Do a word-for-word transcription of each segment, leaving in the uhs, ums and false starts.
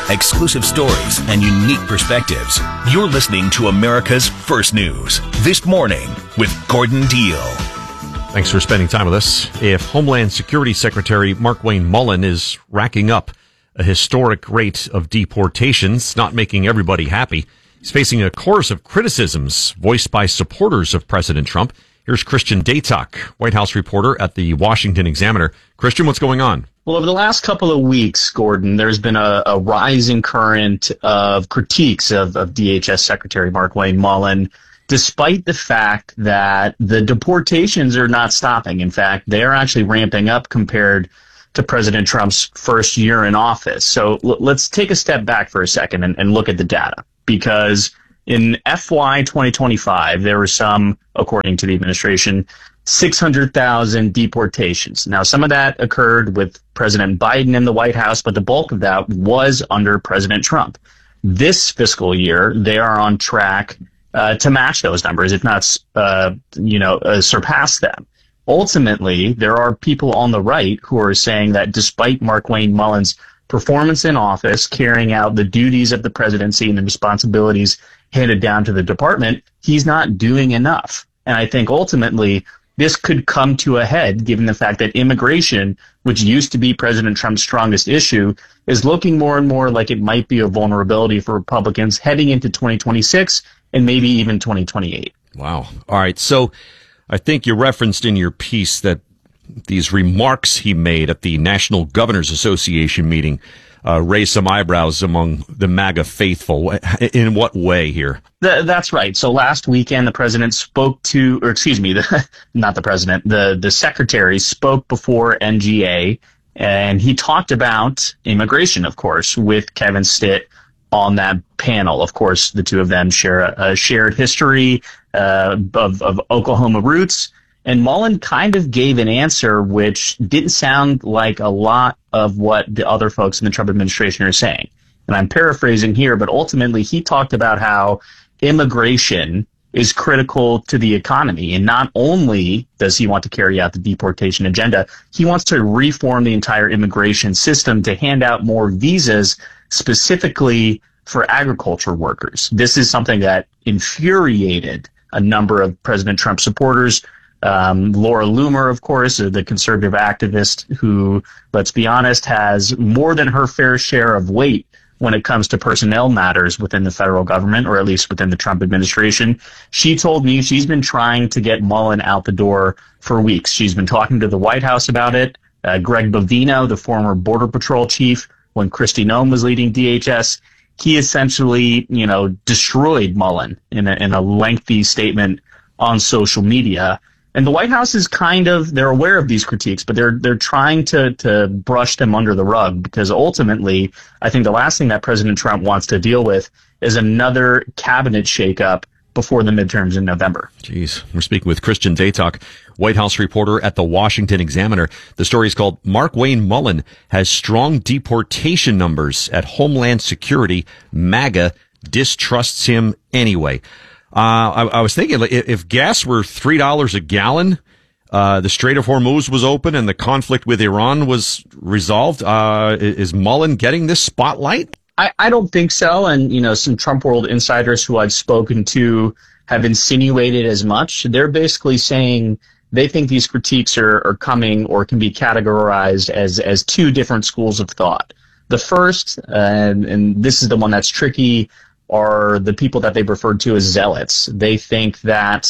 exclusive stories, and unique perspectives. You're listening to America's First News This Morning with Gordon Deal. Thanks for spending time with us. If Homeland Security Secretary Markwayne Mullin is racking up a historic rate of deportations, not making everybody happy, he's facing a chorus of criticisms voiced by supporters of President Trump. Here's Christian Daytok, White House reporter at the Washington Examiner. Christian, what's going on? Well, over the last couple of weeks, Gordon, there's been a, a rising current of critiques of, of D H S Secretary Markwayne Mullin, despite the fact that the deportations are not stopping. In fact, they're actually ramping up compared to President Trump's first year in office. So l- let's take a step back for a second and, and look at the data, because in F Y twenty twenty-five, there were some, according to the administration, six hundred thousand deportations. Now, some of that occurred with President Biden in the White House, but the bulk of that was under President Trump. This fiscal year, they are on track uh, to match those numbers, if not, uh, you know, uh, surpass them. Ultimately, there are people on the right who are saying that despite Markwayne Mullin's performance in office, carrying out the duties of the presidency and the responsibilities handed down to the department, he's not doing enough. And I think ultimately this could come to a head given the fact that immigration, which used to be President Trump's strongest issue, is looking more and more like it might be a vulnerability for Republicans heading into twenty twenty-six and maybe even twenty twenty-eight. Wow. All right. So I think you referenced in your piece that these remarks he made at the National Governors Association meeting uh, raised some eyebrows among the MAGA faithful. In what way here? Th- that's right. So last weekend, the president spoke to, or excuse me, the, not the president, the, the secretary spoke before N G A, and he talked about immigration, of course, with Kevin Stitt on that panel. Of course, the two of them share a, a shared history uh, of, of Oklahoma roots. And Mullin kind of gave an answer which didn't sound like a lot of what the other folks in the Trump administration are saying. And I'm paraphrasing here, but ultimately he talked about how immigration is critical to the economy. And not only does he want to carry out the deportation agenda, he wants to reform the entire immigration system to hand out more visas specifically for agriculture workers. This is something that infuriated a number of President Trump supporters. Um, Laura Loomer, of course, the conservative activist who, let's be honest, has more than her fair share of weight when it comes to personnel matters within the federal government, or at least within the Trump administration. She told me she's been trying to get Mullin out the door for weeks. She's been talking to the White House about it. Uh, Greg Bovino, the former Border Patrol chief, when Kristi Noem was leading D H S, he essentially, you know, destroyed Mullin in a, in a lengthy statement on social media. And the White House is kind of, they're aware of these critiques, but they're they're trying to, to brush them under the rug, because ultimately, I think the last thing that President Trump wants to deal with is another cabinet shakeup before the midterms in November. Jeez. We're speaking with Christian Daytok, White House reporter at the Washington Examiner. The story is called Markwayne Mullin Has Strong Deportation Numbers at Homeland Security. MAGA Distrusts Him Anyway. Uh, I, I was thinking, if, if gas were three dollars a gallon, uh, the Strait of Hormuz was open and the conflict with Iran was resolved, uh, is Mullin getting this spotlight? I, I don't think so. And, you know, some Trump world insiders who I've spoken to have insinuated as much. They're basically saying they think these critiques are, are coming or can be categorized as, as two different schools of thought. The first, uh, and, and this is the one that's tricky, are the people that they referred to as zealots. They think that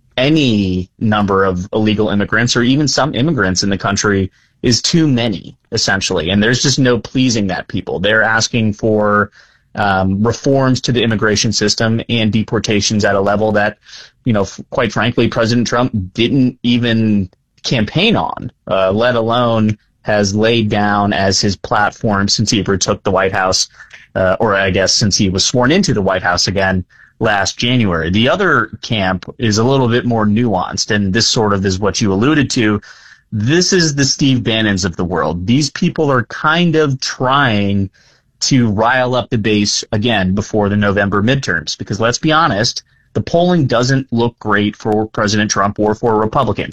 any number of illegal immigrants, or even some immigrants in the country, is too many, essentially. And there's just no pleasing that people. They're asking for um, reforms to the immigration system and deportations at a level that, you know, f- quite frankly, President Trump didn't even campaign on, uh, let alone has laid down as his platform since he ever took the White House. Uh, or I guess since he was sworn into the White House again last January. The other camp is a little bit more nuanced, and this sort of is what you alluded to. This is the Steve Bannons of the world. These people are kind of trying to rile up the base again before the November midterms, because let's be honest, the polling doesn't look great for President Trump or for Republicans.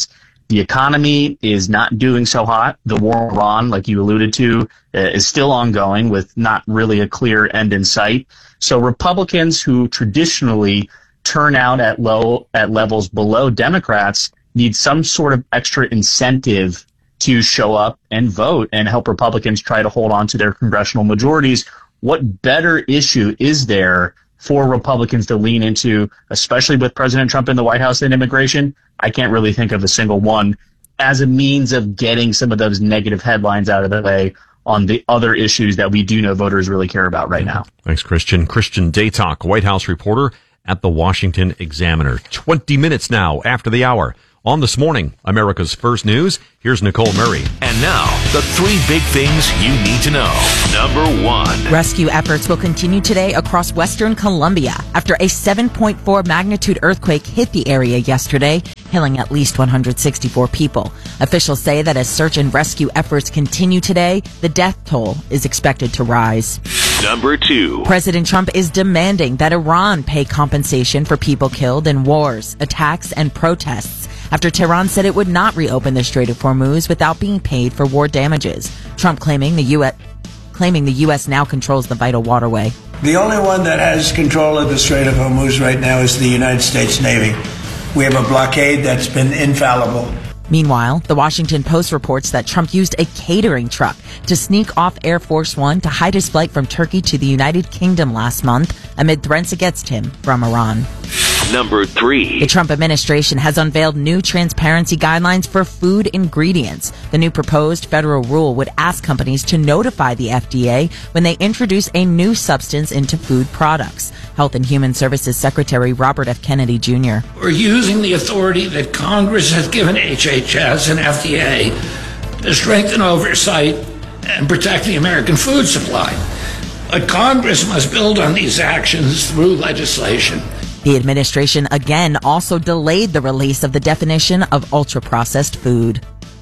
The economy is not doing so hot. The war in Iran, like you alluded to, uh, is still ongoing with not really a clear end in sight. So Republicans who traditionally turn out at low at levels below Democrats need some sort of extra incentive to show up and vote and help Republicans try to hold on to their congressional majorities. What better issue is there for Republicans to lean into, especially with President Trump in the White House and immigration? I can't really think of a single one as a means of getting some of those negative headlines out of the way on the other issues that we do know voters really care about right now. Thanks, Christian. Christian Daytalk, White House reporter at the Washington Examiner. twenty minutes now after the hour. On This Morning, America's First News, here's Nicole Murray. And now, the three big things you need to know. Number one. Rescue efforts will continue today across western Colombia after a seven point four magnitude earthquake hit the area yesterday, killing at least one hundred sixty-four people. Officials say that as search and rescue efforts continue today, the death toll is expected to rise. Number two. President Trump is demanding that Iran pay compensation for people killed in wars, attacks, and protests after Tehran said it would not reopen the Strait of Hormuz without being paid for war damages. Trump claiming the U S claiming the U S now controls the vital waterway. The only one that has control of the Strait of Hormuz right now is the United States Navy. We have a blockade that's been infallible. Meanwhile, the Washington Post reports that Trump used a catering truck to sneak off Air Force One to hide his flight from Turkey to the United Kingdom last month amid threats against him from Iran. Number three. The Trump administration has unveiled new transparency guidelines for food ingredients. The new proposed federal rule would ask companies to notify the F D A when they introduce a new substance into food products. Health and Human Services Secretary Robert F. Kennedy Junior We're using the authority that Congress has given H H S and F D A to strengthen oversight and protect the American food supply. But Congress must build on these actions through legislation. The administration again also delayed the release of the definition of ultra-processed food.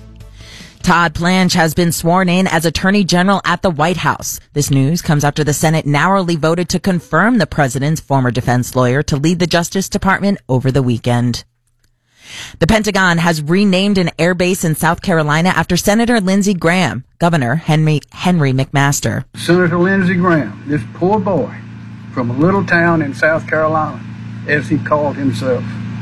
Todd Blanche has been sworn in as Attorney General at the White House. This news comes after the Senate narrowly voted to confirm the president's former defense lawyer to lead the Justice Department over the weekend. The Pentagon has renamed an air base in South Carolina after Senator Lindsey Graham. Governor Henry, Henry McMaster. Senator Lindsey Graham, this poor boy from a little town in South Carolina, as he called himself,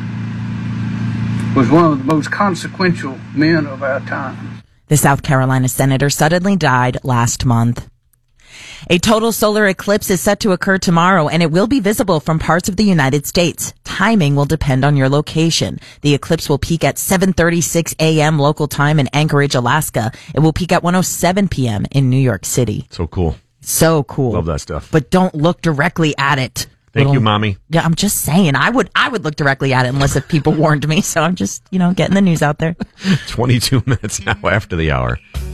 was one of the most consequential men of our time. The South Carolina senator suddenly died last month. A total solar eclipse is set to occur tomorrow, and it will be visible from parts of the United States. Timing will depend on your location. The eclipse will peak at seven thirty-six a.m. local time in Anchorage, Alaska. It will peak at one oh seven p.m. in New York City. So cool. So cool. Love that stuff. But don't look directly at it. Thank Little, you, Mommy. Yeah, I'm just saying. I would I would look directly at it unless if people warned me. So I'm just, you know, getting the news out there. twenty-two minutes now after the hour.